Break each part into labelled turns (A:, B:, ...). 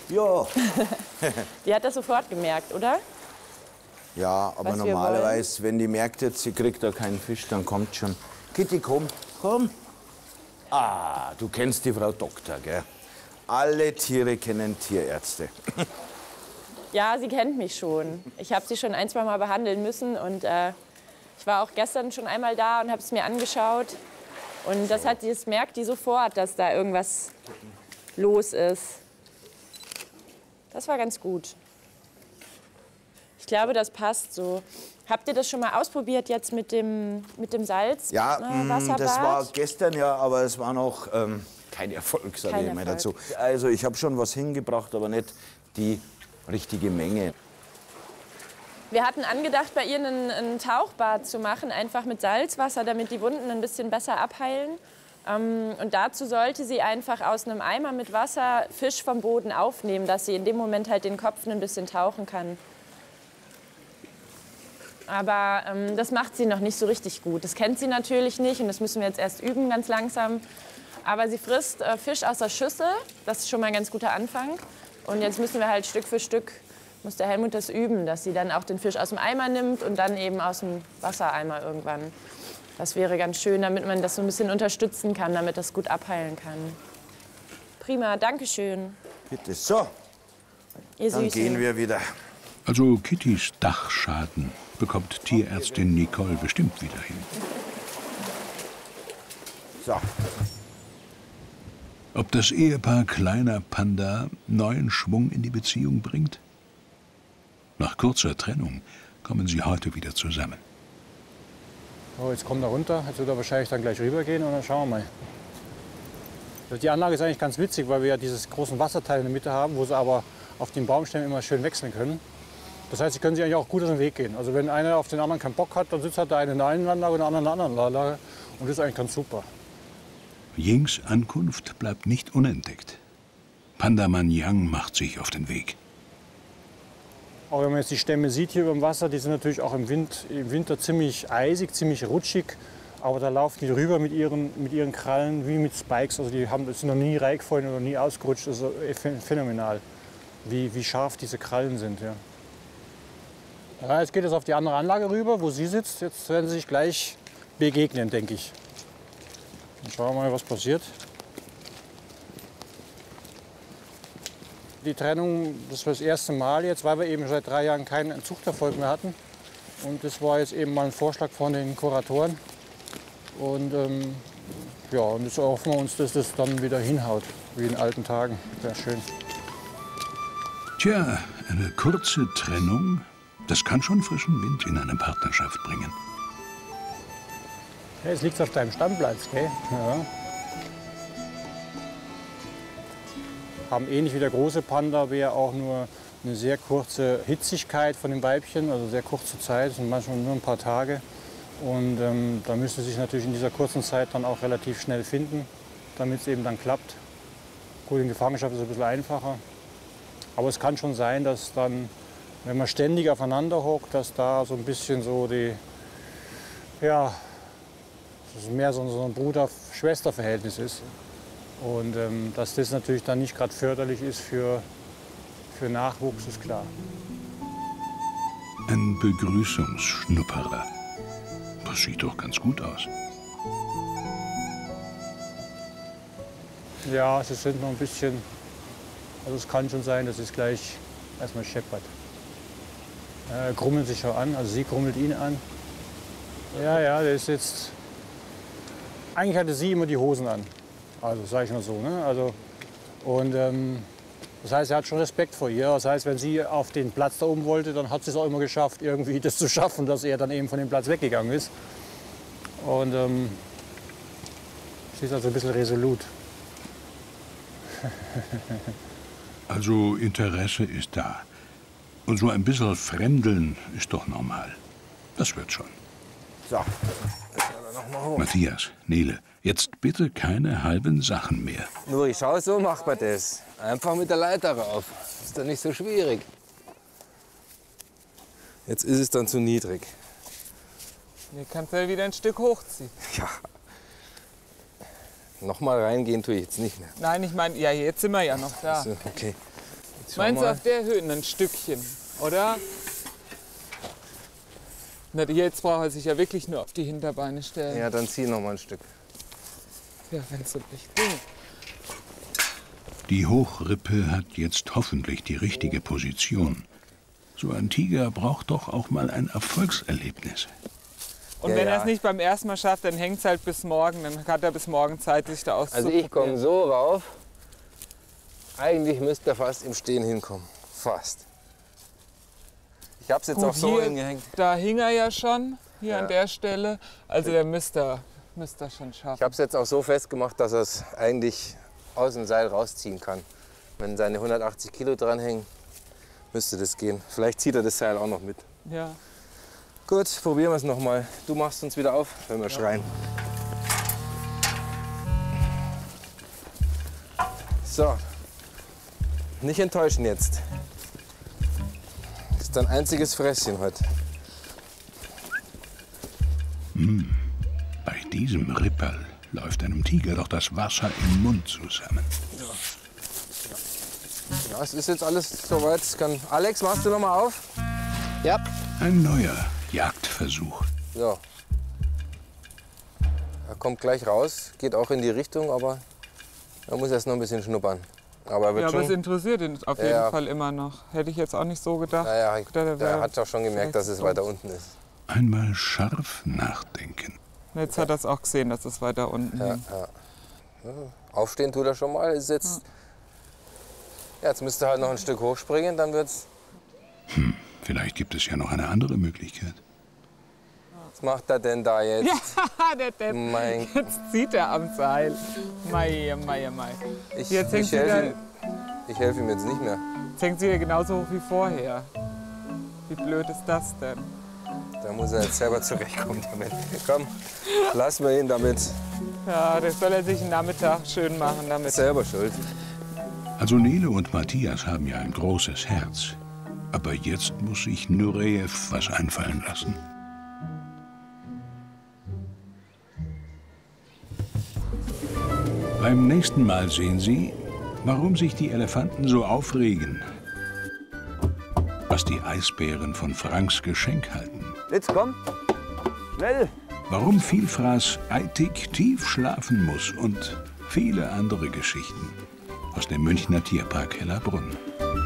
A: Ja.
B: Die hat das sofort gemerkt, oder?
A: Ja, aber
B: Was wir
A: normalerweise, wenn die merkt jetzt, sie kriegt da keinen Fisch, dann kommt schon. Kitty, komm, komm. Ah, du kennst die Frau Doktor, gell? Alle Tiere kennen Tierärzte.
B: Ja, sie kennt mich schon. Ich habe sie schon ein, zwei Mal behandeln müssen. Und ich war auch gestern schon einmal da und habe es mir angeschaut. Und das merkt die sofort, dass da irgendwas los ist. Das war ganz gut. Ich glaube, das passt so. Habt ihr das schon mal ausprobiert jetzt mit dem Salz?
A: Ja,
B: Wasserbad?
A: das war gestern ja, aber es war noch kein Erfolg, sage ich mal dazu. Also ich habe schon was hingebracht, aber nicht die richtige Menge.
B: Wir hatten angedacht, bei ihr ein Tauchbad zu machen, einfach mit Salzwasser, damit die Wunden ein bisschen besser abheilen. Und dazu sollte sie einfach aus einem Eimer mit Wasser Fisch vom Boden aufnehmen, dass sie in dem Moment halt den Kopf ein bisschen tauchen kann. Aber das macht sie noch nicht so richtig gut. Das kennt sie natürlich nicht und das müssen wir jetzt erst üben, ganz langsam. Aber sie frisst Fisch aus der Schüssel, das ist schon mal ein ganz guter Anfang. Und jetzt müssen wir halt Stück für Stück, muss der Helmut das üben, dass sie dann auch den Fisch aus dem Eimer nimmt und dann eben aus dem Wassereimer irgendwann. Das wäre ganz schön, damit man das so ein bisschen unterstützen kann, damit das gut abheilen kann. Prima, danke schön.
A: Bitte, so,
B: Ihr
A: dann
B: Süßen.
A: gehen wir wieder.
C: Also Kittys Dachschaden bekommt Tierärztin Nicole bestimmt wieder hin.
A: So.
C: Ob das Ehepaar Kleiner Panda neuen Schwung in die Beziehung bringt? Nach kurzer Trennung kommen sie heute wieder zusammen.
D: So, jetzt kommt er runter, jetzt wird er wahrscheinlich dann gleich rübergehen und dann schauen wir mal. Also die Anlage ist eigentlich ganz witzig, weil wir ja dieses großen Wasserteil in der Mitte haben, wo sie aber auf den Baumstämmen immer schön wechseln können. Das heißt, sie können sich eigentlich auch gut aus dem Weg gehen. Also wenn einer auf den anderen keinen Bock hat, dann sitzt halt der eine in der einen Anlage und der andere in der anderen Anlage. Und das ist eigentlich ganz super.
C: Yings Ankunft bleibt nicht unentdeckt. Pandaman Yang macht sich auf den Weg.
D: Auch wenn man jetzt die Stämme sieht hier über dem Wasser, die sind natürlich auch im Winter ziemlich eisig, ziemlich rutschig. Aber da laufen die rüber mit ihren Krallen wie mit Spikes. Also die sind noch nie reikgefallen oder nie ausgerutscht. Das ist phänomenal, wie scharf diese Krallen sind. Ja. Ja, jetzt geht es auf die andere Anlage rüber, wo sie sitzt. Jetzt werden sie sich gleich begegnen, denke ich. Dann schauen wir mal, was passiert. Die Trennung, das war das erste Mal jetzt, weil wir eben seit 3 Jahren keinen Zuchterfolg mehr hatten. Und das war jetzt eben mal ein Vorschlag von den Kuratoren. Und ja, und jetzt hoffen wir uns, dass das dann wieder hinhaut, wie in alten Tagen. Wäre schön.
C: Tja, eine kurze Trennung, das kann schon frischen Wind in eine Partnerschaft bringen.
D: Ja, jetzt liegt es auf deinem Stammplatz, gell? Ja. Haben ähnlich wie der große Panda-Bär auch nur eine sehr kurze Hitzigkeit von den Weibchen, also sehr kurze Zeit, sind manchmal nur ein paar Tage. Und da müssen sie sich natürlich in dieser kurzen Zeit dann auch relativ schnell finden, damit es eben dann klappt. Gut, in Gefangenschaft ist es ein bisschen einfacher. Aber es kann schon sein, dass dann, wenn man ständig aufeinander hockt, dass da so ein bisschen so die, ja, dass es mehr so ein Bruder-Schwester-Verhältnis ist. Und dass das natürlich dann nicht gerade förderlich ist für Nachwuchs, ist klar.
C: Ein Begrüßungsschnupperer. Das sieht doch ganz gut aus.
D: Ja, sie sind noch ein bisschen, also es kann schon sein, dass es gleich erstmal scheppert. Grummelt sich auch an, also sie grummelt ihn an. Ja, der ist jetzt, eigentlich hatte sie immer die Hosen an. Also sage ich mal so. Ne? Also, und das heißt, er hat schon Respekt vor ihr. Das heißt, wenn sie auf den Platz da oben wollte, dann hat sie es auch immer geschafft, irgendwie das zu schaffen, dass er dann eben von dem Platz weggegangen ist. Und sie ist also ein bisschen resolut.
C: Also Interesse ist da. Und so ein bisschen Fremdeln ist doch normal. Das wird schon.
A: So.
C: Matthias, Nele, jetzt bitte keine halben Sachen mehr.
E: Nuri, schau, so macht man das. Einfach mit der Leiter rauf. Ist doch nicht so schwierig. Jetzt ist es dann zu niedrig.
F: Hier kannst du ja wieder ein Stück hochziehen.
E: Ja. Nochmal reingehen tue ich jetzt nicht mehr.
F: Nein, ich meine, ja, jetzt sind wir ja noch da.
E: Also, okay.
F: Meinst du auf der Höhe ein Stückchen, oder? Na, jetzt braucht er sich ja wirklich nur auf die Hinterbeine stellen.
E: Ja, dann zieh noch mal ein Stück.
F: Ja, wenn es so nicht ging.
C: Die Hochrippe hat jetzt hoffentlich die richtige Position. So ein Tiger braucht doch auch mal ein Erfolgserlebnis.
F: Und
E: Ja,
F: wenn er
E: ja.
F: es nicht beim ersten Mal schafft, dann hängt es halt bis morgen. Dann hat er bis morgen Zeit, sich da
E: Also
F: auszuprobieren.
E: ich komme so rauf. Eigentlich müsste er fast im Stehen hinkommen. Fast. Ich habe es jetzt
F: Gut,
E: auch so
F: hier,
E: hingehängt.
F: da hing er ja schon, hier
E: Ja.
F: an der Stelle. Also der müsste er schon
E: Ich
F: schaffen.
E: habe es jetzt auch so festgemacht, dass er es eigentlich aus dem Seil rausziehen kann. Wenn seine 180 Kilo dranhängen, müsste das gehen. Vielleicht zieht er das Seil auch noch mit.
F: Ja.
E: Gut, probieren wir es noch mal. Du machst uns wieder auf, wenn wir schreien. So, nicht enttäuschen jetzt. Das ist dein einziges Fresschen heute.
C: Bei diesem Ripperl läuft einem Tiger doch das Wasser im Mund zusammen.
E: Ja, es ist jetzt alles soweit. Alex, machst du noch mal auf?
G: Ja.
C: Ein neuer Jagdversuch.
E: So. Er kommt gleich raus, geht auch in die Richtung, aber er muss erst noch ein bisschen schnuppern. Aber er wird
F: Ja, aber es
E: schon.
F: interessiert ihn auf
E: Ja,
F: jeden
E: ja.
F: Fall immer noch. Hätte ich jetzt auch nicht so gedacht.
E: Naja,
F: Der
E: er hat doch schon gemerkt, dass es weiter unten ist.
C: Einmal scharf nachdenken.
F: Jetzt hat er es auch gesehen, dass es weiter unten
E: Ja,
F: hing.
E: ja. Aufstehen tut er schon mal. Ist jetzt, ja, jetzt müsste er halt noch ein Stück hochspringen, dann wird's.
C: Vielleicht gibt es ja noch eine andere Möglichkeit.
E: Was macht er denn da jetzt?
F: Ja, der Depp.
E: Mein,
F: Jetzt zieht er am Seil. Mei, mei, mei.
E: ich
F: Jetzt hängt
E: helfe ihm jetzt nicht mehr.
F: Jetzt hängt sie wieder genauso hoch wie vorher. Wie blöd ist das denn?
E: Da muss er jetzt selber zurechtkommen damit. Komm, lassen wir ihn damit.
F: Ja, das soll er sich einen Nachmittag schön machen damit.
E: Ist selber schuld.
C: Also Nele und Matthias haben ja ein großes Herz. Aber jetzt muss sich Nureyev was einfallen lassen. Beim nächsten Mal sehen Sie, warum sich die Elefanten so aufregen. Was die Eisbären von Franks Geschenk halten.
A: Jetzt komm, schnell.
C: Warum Vielfraß eitig tief schlafen muss und viele andere Geschichten aus dem Münchner Tierpark Hellerbrunn.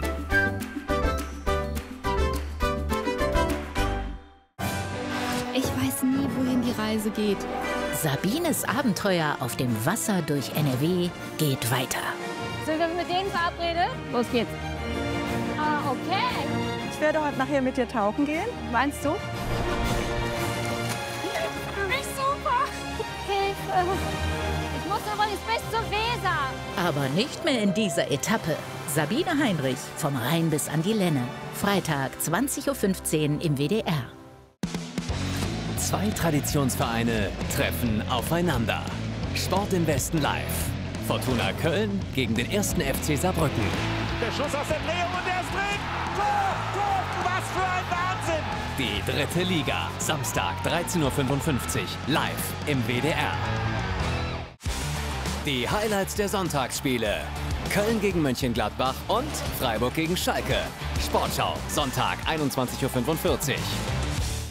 H: Ich weiß nie, wohin die Reise geht.
I: Sabines Abenteuer auf dem Wasser durch NRW geht weiter.
J: Sind wir mit denen verabredet? Los geht's. Ah, okay.
K: Ich werde heute nachher mit dir tauchen gehen.
J: Meinst du? Nicht super. Hilfe. Ich muss übrigens bis zur Weser.
I: Aber nicht mehr in dieser Etappe. Sabine Heinrich, vom Rhein bis an die Lenne. Freitag, 20:15 Uhr im WDR.
L: Zwei Traditionsvereine treffen aufeinander. Sport im Westen live. Fortuna Köln gegen den 1. FC Saarbrücken.
M: Der Schuss aus der Drehung und der ist drin. Tor, Tor, was für ein Wahnsinn.
L: Die dritte Liga. Samstag, 13:55 Uhr. Live im WDR. Die Highlights der Sonntagsspiele. Köln gegen Mönchengladbach und Freiburg gegen Schalke. Sportschau, Sonntag, 21:45 Uhr.